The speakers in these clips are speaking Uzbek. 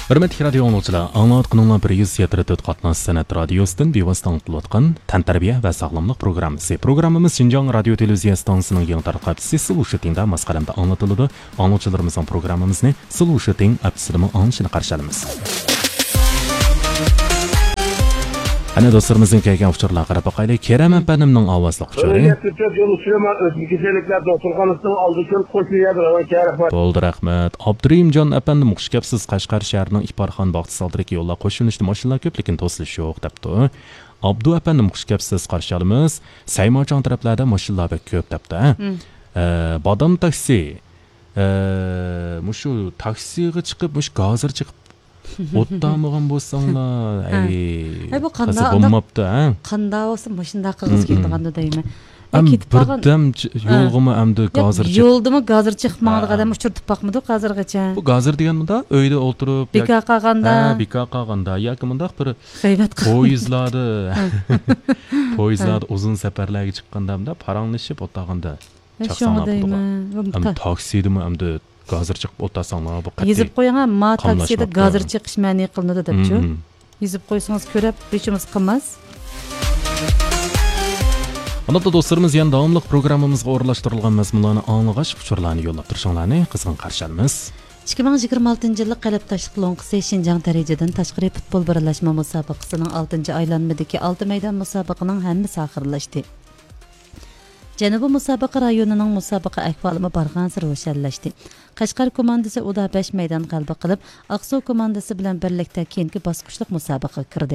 Hürmetli radio dinləyicilər, anlatqınınla 174 qatnaz sənət radiosidan bevosita anlatılıyotqan Tantərbiyə və sağlamlıq proqramısı. Proqramımız Şinjan radio televiziya stansiyasının yeni tarqatıcısı Sıluşıtında masqaramda anlatıldı. Anlatıcılarımızın proqramımızı Sıluşıtın əpsilimi anışını qarşılamız. Ana dostlarımızın kaygan uçurlar qarab baxaylı. Kerem əpənimnin avazlıq uçuru. Bo'ldi, rahmat. Abdurimjon əpənim xush kelibsiz. Qashqar shahrining Iparxon bog'chi saldiriki yo'llar qo'shilishdi. Mashinalar ko'p, lekin to'silish yo'q debdi. Abdu əpənim xush kelibsiz. Qarshi olamiz. Saymochon taraflarda mashinalar ko'p debdi. Badam taksi. Mushu taksiga chiqib, mush gazir chiqib o'ttamag'an bo'lsanglar, bu qanday bo'lsa mashina qilg'iz kelganda deyman. Birdam yo'lg'imi amdi gazir chiqib. Yo'ldimi gazir chiqmadi, qadam uchirtib boqmadi hozirgacha. Bu gazir deganda uyda o'tirib, bika qilganda yoki bundaq bir poyezdlarda uzun safarlarga chiqqanda paranglashib o'taganda chaqsanlar bo'ldi. Taksidimi amdi gazir chiqib o'tasanlar bu qat'iy. Yezib qo'ying, ma taksida gazir chiqish ma'ni qilinadi debchi. Yezib qo'ysangiz ko'rib, bechimiz qilmas. Anada dostlarımız yan davamlıq programımızga o'rlashtirilgan mazmunlarni anglag'ach uchurlarni yo'llab turishinglarni qizg'in qarshi olamiz. 2026-yillik qalbtashliq lo'nqisi Şinjan darajadan tashqari futbol birlashma musobaqasining 6-aylanmadagi 6 maydon musobaqaning hammasi oxirlashdi. Janubiy musobaqa rayonining musobaqa ahvoli barg'ansir ro'shanlashdi. Qashqar komandasi uda 5 maydon g'alaba qilib, Aqsuv komandasi bilan birlikda keyingi bosqichlik musobaqaga kirdi.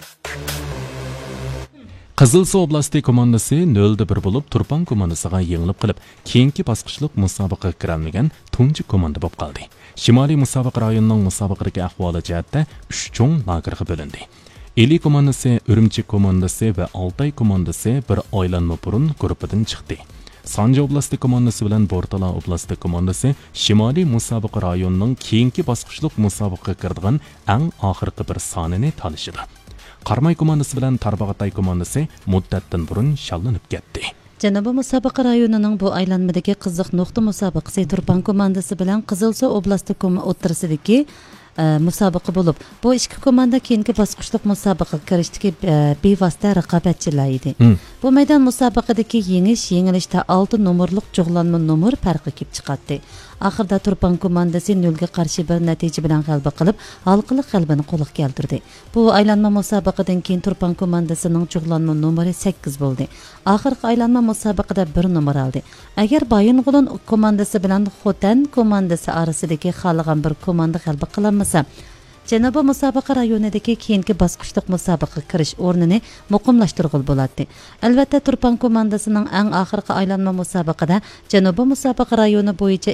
Qizilsu oblasti komandasi 0-1 bo'lib, Turpan komandasiga yengilib qilib, keyingi bosqichlik musobaqaga kirolmagan tunji komanda bo'lib qoldi. Shimoliy musobaqa rayonining musobaqadagi ahvoli jihatda 3 cho'ng lagerga bo'lindi. Eli komandasi, Urumchi komandasi va Altay komandasi bir aylanma burun guruhidan chiqdi. Sanji oblasti komandasi bilan Bortala oblasti komandasi Shimoliy musobaqa rayonining keyingi bosqichlik musobaqaga kiradigan eng oxirgi bir sonini tanishdi. Qarmay komandasi bilan Tarbag'atay komandasi muddatdan burun shallanib ketdi. Janubiy musobaqa rayonining bu aylanmadagi qiziq nuqta musobaqasi Turpan komandasi bilan Qizilsuv oblasti o'ttirisidagi musobaqa bo'lib, bu ikki komanda keyingi bosqichlik musobaqaga kirishdagi bevosita raqobatchilar edi. Bu maydon musobaqadagi yengilishda 6 nomerlik jug'lanma nomer farqi kelib chiqadi. Oxirida Turpan komandasi 0 ga qarshi bir natija bilan g'alaba qilib, halqiliq g'alabani qo'lga keltirdi. Bu aylanma musobaqadan keyin Turpan komandasining jug'lanma nomeri 8 bo'ldi. Oxirgi aylanma musobaqada 1 nomer oldi. Agar Baying'ulon komandasi bilan Xotan komandasi orasidagi xalqan bir komanda g'alaba qilinmasa, Janubiy musobaqa rayonidagi keyingi bosqichlik musobaqaga kirish o'rnini muqimlashtirg'il bo'ladi. Albatta Turpan komandasining eng oxirgi aylanma musobaqada Janubiy musobaqa rayoni bo'yicha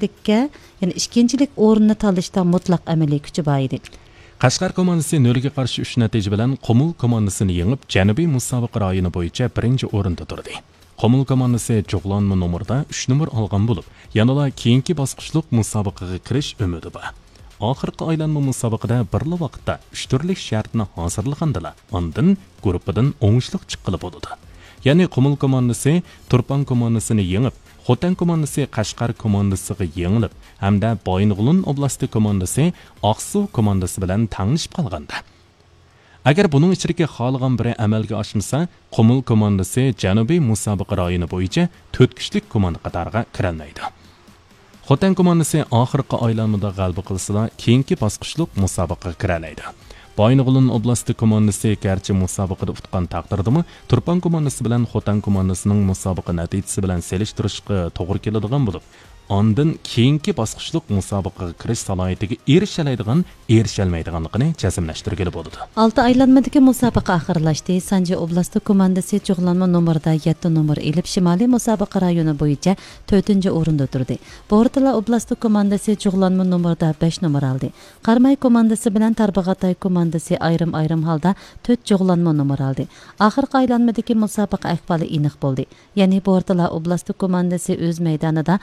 ikkinchilik o'rnini tanlashda mutlaq amaliy kuchi bor edi. Qashqar komandasi 0 ga qarshi 3 natija bilan Qumul komandasini yengib, Janubiy musobaqa rayoni bo'yicha 1-o'rinda turdi. Qumul komandasi jug'lanma nomerda 3 nomer olgan bo'lib, yanada keyingi bosqichlik musobaqaga kirish umidi bor. Oxirgi aylanma musobaqada birli vaqtda 3 turli shartni hozirlagandilar. Ondan guruhidan o'ngishliq chiqqili bo'ldi. Ya'ni Qumul komandasi Turpan komandasini yengib, Xotan komandasi Qashqar komandasiga yengilib, hamda Baying'ulon oblasti komandasi Aqsuv komandasi bilan tanglashib qolganda. Agar buning ichidagi xohlagan biri amalga oshmasa, Qumul komandasi Janubiy musobaqa rayoni bo'yicha 4 kuchlik komanda qatoriga kirolmaydi. Xotan komandasi oxirgi aylanmada g'alaba qilsa, keyingi bosqichlik musobaqaga kira oladi. Baying'ulon oblasti komandasi garchi musobaqada utgan taqdirdami, Turpan komandasi bilan Xotan komandasining musobaqa natijasi bilan selishtirishga to'g'ri keladigan bo'lib, ondan keyingi bosqichlik musobaqaga kirish salohiyatiga erisholmaydiganligini jazmlashtirgili bo'ldi. 6 aylanmadagi musobaqa oxirlashdi. Sanji oblasti komandasi jug'lanma nomerda 7 nomer elib, Shimoliy musobaqa rayoni bo'yicha 4-o'rinda turdi. Bortala oblasti komandasi jug'lanma nomerda 5 nomer oldi. Qarmay komandasi bilan Tarbag'atay komandasi ayrim holda 4 jug'lanma nomer oldi. Oxirgi aylanmadagi musobaqa ahvoli aniq bo'ldi. Ya'ni Bortala oblasti komandasi o'z maydonida 6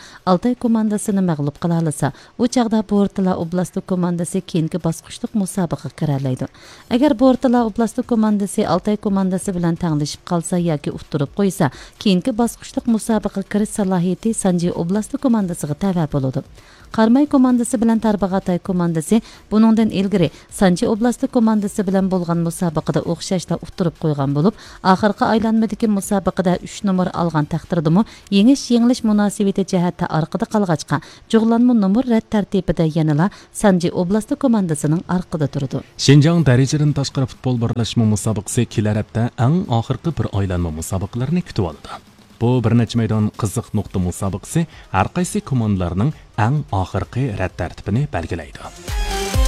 Altay komandasini mag'lub qila olsa, u chaqda Bortala oblasti komandasi keyingi bosqichlik musobaqaga kira oladi. Agar Bortala oblasti komandasi Altay komandasi bilan tanglashib qolsa yoki uqtirib qo'ysa, keyingi bosqichlik musobaqaga kirish salohiyati Sanji oblasti komandasiga tava bo'ladi. Qarmay komandasi bilan Tarbag'atay komandasi buningdan ilgari Sanji oblasti komandasi bilan bo'lgan musobaqada o'xshashla uqtirib qo'ygan bo'lib, oxirgi aylanmadagi musobaqada 3 nomer olgan taqdirdimi yengish munosabati jihatda orqada qolg'achqa jug'lanma nomer rad tartibida yanala Sanji oblasti komandasining orqada turdi. Şinjan darajadan tashqari futbol birlashma musobaqasi kelar hafta eng oxirgi bir aylanma musobaqalarini kutib oldi. Bu bir necha maydon qiziq nuqta musobaqasi har qaysi komandalarning eng oxirgi rad tartibini belgilaydi.